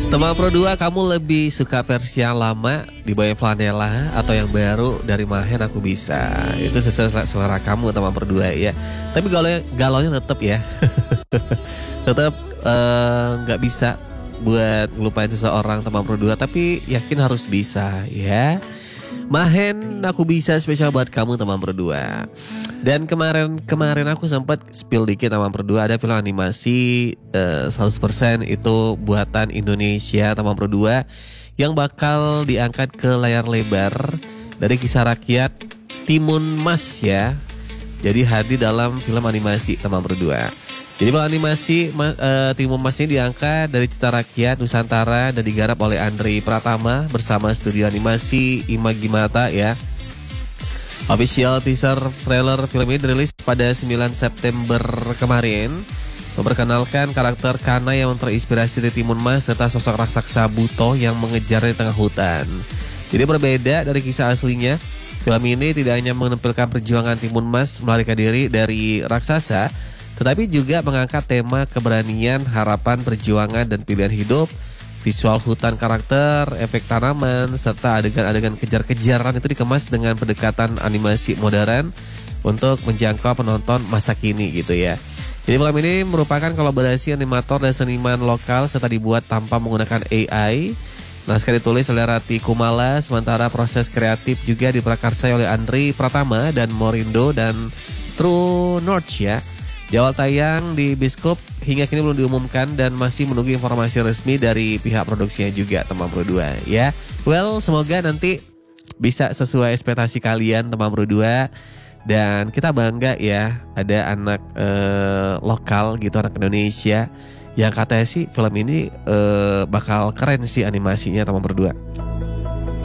Teman Pro 2, kamu lebih suka versi yang lama di Boy Flanela atau yang baru dari Mahen Aku Bisa? Itu sesuai selera kamu teman Pro 2 ya. Tapi galaunya tetap ya. Tetap nggak bisa buat ngelupain seseorang teman Pro 2, tapi yakin harus bisa ya. Mahen Aku Bisa spesial buat kamu teman Pro 2. Dan kemarin aku sempat spill dikit teman Pro 2, ada film animasi 100% itu buatan Indonesia teman Pro 2 yang bakal diangkat ke layar lebar dari kisah rakyat Timun Mas ya. Jadi hadir dalam film animasi teman Pro 2. Jadi film animasi Timun Mas ini diangkat dari cerita rakyat Nusantara dan digarap oleh Andri Pratama bersama studio animasi Imagimata ya. Official teaser trailer film ini dirilis pada 9 September kemarin, memperkenalkan karakter Kana yang terinspirasi dari Timun Mas serta sosok raksasa Buto yang mengejarnya di tengah hutan. Jadi berbeda dari kisah aslinya, film ini tidak hanya menampilkan perjuangan Timun Mas melarikan diri dari raksasa, tetapi juga mengangkat tema keberanian, harapan, perjuangan, dan pilihan hidup. Visual hutan karakter, efek tanaman, serta adegan-adegan kejar-kejaran itu dikemas dengan pendekatan animasi modern untuk menjangkau penonton masa kini gitu ya. Jadi film ini merupakan kolaborasi animator dan seniman lokal serta dibuat tanpa menggunakan AI. Naskah ditulis oleh Rati Kumala, sementara proses kreatif juga diprakarsai oleh Andri Pratama dan Morindo dan True North ya. Jadwal tayang di bioskop hingga kini belum diumumkan dan masih menunggu informasi resmi dari pihak produksinya juga teman Pro 2 ya. Well, semoga nanti bisa sesuai ekspektasi kalian teman Pro 2. Dan kita bangga ya ada anak lokal gitu, anak Indonesia yang katanya sih film ini bakal keren sih animasinya teman Pro 2.